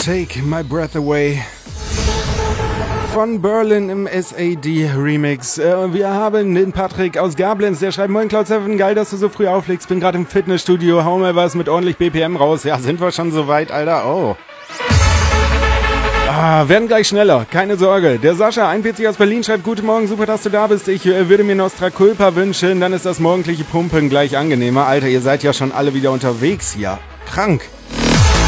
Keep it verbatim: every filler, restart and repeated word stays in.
Take My Breath Away von Berlin im S A D Remix. Äh, wir haben den Patrick aus Gablenz, der schreibt: Moin Cloud sieben, geil, dass du so früh auflegst. Bin gerade im Fitnessstudio, hau mal was mit ordentlich B P M raus. Ja, sind wir schon so weit, Alter? Oh. Ah, werden gleich schneller, keine Sorge. Der Sascha, einundvierzig aus Berlin, schreibt: Guten Morgen, super, dass du da bist. Ich äh, würde mir Nostra Culpa wünschen, dann ist das morgendliche Pumpen gleich angenehmer. Alter, ihr seid ja schon alle wieder unterwegs hier. Krank.